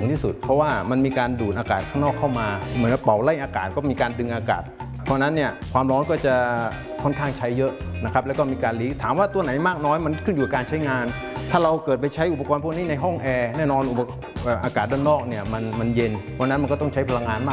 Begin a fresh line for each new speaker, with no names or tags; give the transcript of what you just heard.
ที่สุดเพราะว่ามันมีการดูดอากาศข้างนอกเข้ามาเหมือนเป่าไล่อากาศก็มีการดึงอากาศเพราะนั้นเนี่ยความร้อนก็จะค่อนข้างใช้เยอะนะครับแล้วก็มีการลีกถามว่าตัวไหนมากน้อยมันขึ้นอยู่กับการใช้งานถ้าเราเกิดไปใช้อุปกรณ์พวกนี้ในห้องแอร์แน่นอนอากาศด้านนอกเนี่ยมันเย็นเพราะนั้นมันก็ต้องใช้พลังงานมาก